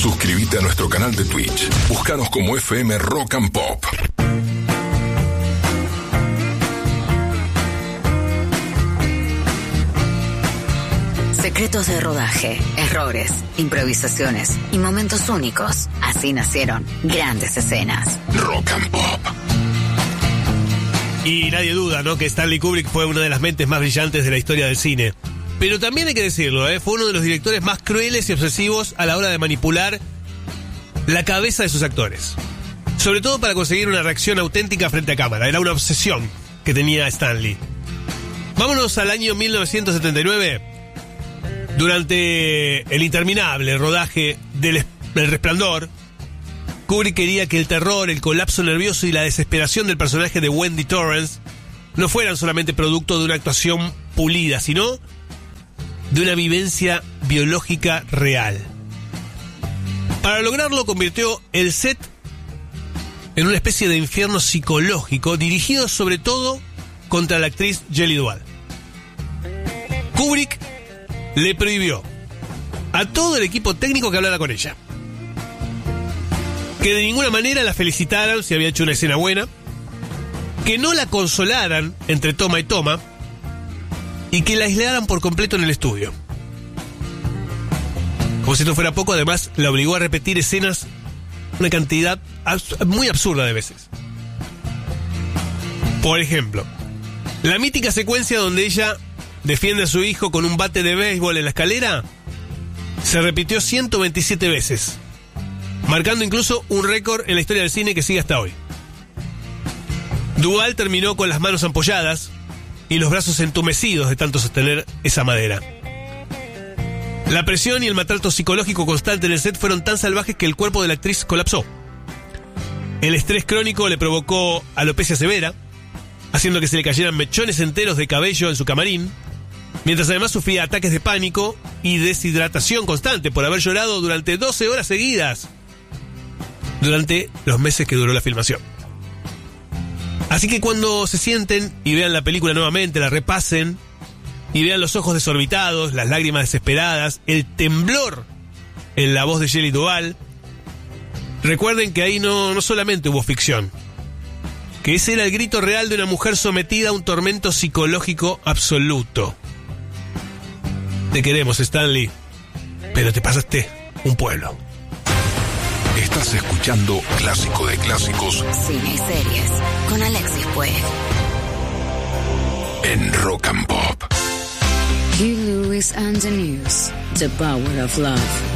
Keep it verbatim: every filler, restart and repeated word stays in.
Suscríbete a nuestro canal de Twitch. Búscanos como F M Rock and Pop. Secretos de rodaje, errores, improvisaciones y momentos únicos. Así nacieron grandes escenas. Rock and Pop. Y nadie duda, ¿no?, que Stanley Kubrick fue una de las mentes más brillantes de la historia del cine. Pero también hay que decirlo, ¿eh? Fue uno de los directores más crueles y obsesivos a la hora de manipular la cabeza de sus actores. Sobre todo para conseguir una reacción auténtica frente a cámara. Era una obsesión que tenía Stanley. Vámonos al año mil novecientos setenta y nueve. Durante el interminable rodaje del El Resplandor, Kubrick quería que el terror, el colapso nervioso y la desesperación del personaje de Wendy Torrance no fueran solamente producto de una actuación pulida, sino de una vivencia biológica real. Para lograrlo, convirtió el set en una especie de infierno psicológico dirigido sobre todo contra la actriz Shelley Duvall. Kubrick le prohibió a todo el equipo técnico que hablara con ella, que de ninguna manera la felicitaran si había hecho una escena buena, que no la consolaran entre toma y toma, y que la aislaran por completo en el estudio. Como si esto fuera poco, además la obligó a repetir escenas una cantidad abs- muy absurda de veces. Por ejemplo, la mítica secuencia donde ella defiende a su hijo con un bate de béisbol en la escalera se repitió ciento veintisiete veces, marcando incluso un récord en la historia del cine que sigue hasta hoy. Duvall terminó con las manos ampolladas y los brazos entumecidos de tanto sostener esa madera. La presión y el maltrato psicológico constante en el set fueron tan salvajes que el cuerpo de la actriz colapsó. El estrés crónico le provocó alopecia severa, haciendo que se le cayeran mechones enteros de cabello en su camarín, mientras además sufría ataques de pánico y deshidratación constante por haber llorado durante doce horas seguidas durante los meses que duró la filmación. Así que cuando se sienten y vean la película nuevamente, la repasen y vean los ojos desorbitados, las lágrimas desesperadas, el temblor en la voz de Shelley Duvall, recuerden que ahí no, no solamente hubo ficción, que ese era el grito real de una mujer sometida a un tormento psicológico absoluto. Te queremos, Stanley, pero te pasaste un pueblo. Estás escuchando Clásico de Clásicos, Cine y series con Alexis Puig en Rock and Pop. Hugh Lewis and the News, The Power of Love.